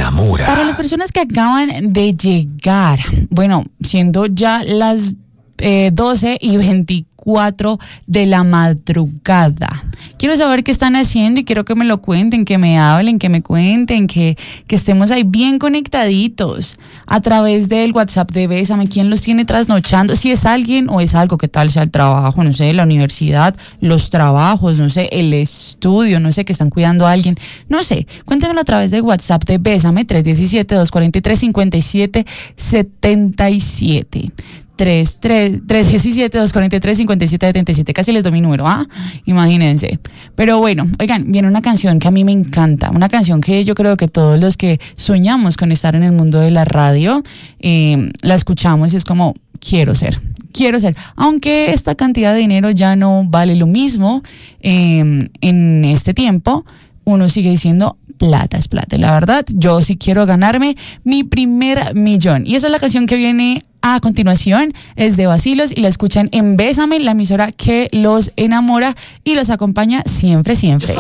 enamora. Para las personas que acaban de llegar, bueno, siendo ya las 12:24 de la madrugada. Quiero saber qué están haciendo y quiero que me lo cuenten, que me hablen, que me cuenten, que estemos ahí bien conectaditos a través del WhatsApp de Bésame. ¿Quién los tiene trasnochando? Si es alguien o es algo, que tal sea el trabajo, no sé, la universidad, los trabajos, no sé, el estudio, no sé, que están cuidando a alguien, no sé. Cuéntemelo a través del WhatsApp de Bésame, 317-243-5777. 317-243-5777, casi les doy mi número, imagínense. Pero bueno, oigan, viene una canción que a mí me encanta, una canción que yo creo que todos los que soñamos con estar en el mundo de la radio, la escuchamos y es como, quiero ser, aunque esta cantidad de dinero ya no vale lo mismo en este tiempo, uno sigue diciendo, plata es plata. La verdad, yo sí quiero ganarme mi primer millón. Y esa es la canción que viene a continuación. Es de Vacilos y la escuchan en Bésame, la emisora que los enamora y los acompaña siempre, siempre.